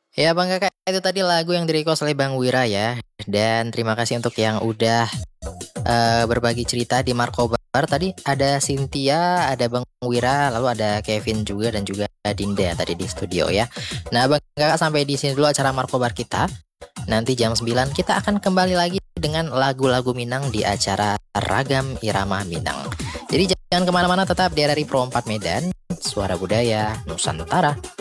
Ya Bang Kakak, itu tadi lagu yang di-request oleh Bang Wira ya. Dan terima kasih untuk yang udah berbagi cerita di Markobar. Tadi ada Cynthia, ada Bang Wira, lalu ada Kevin juga dan juga Dinda tadi di studio ya. Nah Bang Kakak, sampai di sini dulu acara Markobar kita. Nanti jam 9 kita akan kembali lagi dengan lagu-lagu Minang di acara Ragam Irama Minang. Jadi jangan kemana-mana, tetap di RRI Pro 4 Medan, Suara Budaya Nusantara.